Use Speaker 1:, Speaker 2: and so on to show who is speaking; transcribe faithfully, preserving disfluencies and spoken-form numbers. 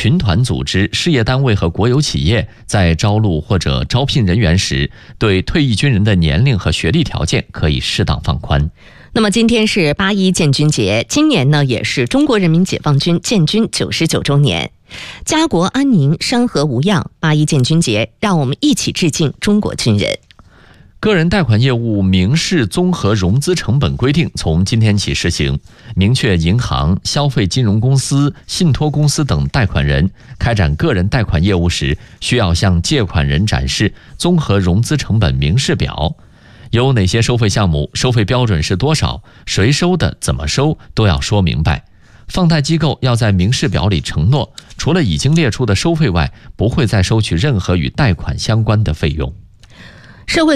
Speaker 1: 群团组织、事业单位和国有企业在招录或者招聘人员时，对退役军人的年龄和学历条件可以适当放宽。
Speaker 2: 那么今天是八一建军节，今年呢也是中国人民解放军建军九十九周年。家国安宁，山河无恙。八一建军节，让我们一起致敬中国军人。
Speaker 1: 个人贷款业务明示综合融资成本规定从今天起实行，明确银行、消费金融公司、信托公司等贷款人开展个人贷款业务时，需要向借款人展示综合融资成本明示表。有哪些收费项目，收费标准是多少，谁收的，怎么收，都要说明白。放贷机构要在明示表里承诺，除了已经列出的收费外，不会再收取任何与贷款相关的费用。
Speaker 2: 社会